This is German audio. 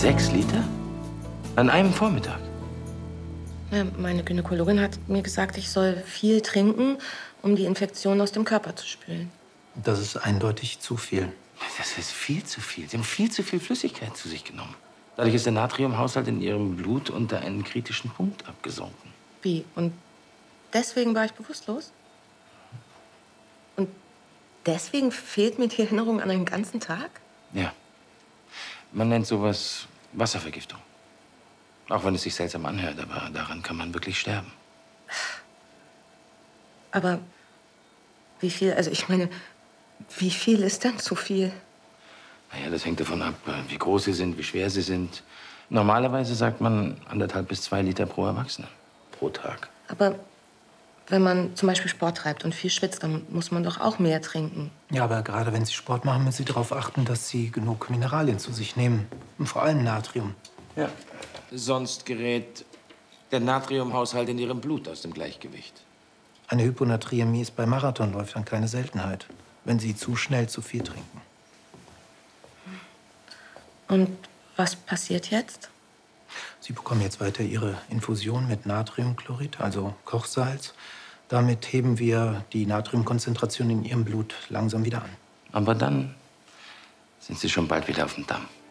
6 Liter? An einem Vormittag? Ja, meine Gynäkologin hat mir gesagt, ich soll viel trinken, um die Infektion aus dem Körper zu spülen. Das ist eindeutig zu viel. Das ist viel zu viel. Sie haben viel zu viel Flüssigkeit zu sich genommen. Dadurch ist der Natriumhaushalt in Ihrem Blut unter einen kritischen Punkt abgesunken. Wie? Und deswegen war ich bewusstlos? Und deswegen fehlt mir die Erinnerung an einen ganzen Tag? Ja. Man nennt sowas Wasservergiftung. Auch wenn es sich seltsam anhört, aber daran kann man wirklich sterben. Aber wie viel, also ich meine, wie viel ist denn zu viel? Naja, das hängt davon ab, wie groß sie sind, wie schwer sie sind. Normalerweise sagt man 1,5 bis 2 Liter pro Erwachsenen pro Tag. Aber wenn man zum Beispiel Sport treibt und viel schwitzt, dann muss man doch auch mehr trinken. Ja, aber gerade wenn Sie Sport machen, müssen Sie darauf achten, dass Sie genug Mineralien zu sich nehmen. Und vor allem Natrium. Ja. Sonst gerät der Natriumhaushalt in Ihrem Blut aus dem Gleichgewicht. Eine Hyponaträmie ist bei Marathonläufern keine Seltenheit, wenn sie zu schnell zu viel trinken. Und was passiert jetzt? Sie bekommen jetzt weiter Ihre Infusion mit Natriumchlorid, also Kochsalz. Damit heben wir die Natriumkonzentration in Ihrem Blut langsam wieder an. Aber dann sind Sie schon bald wieder auf dem Damm.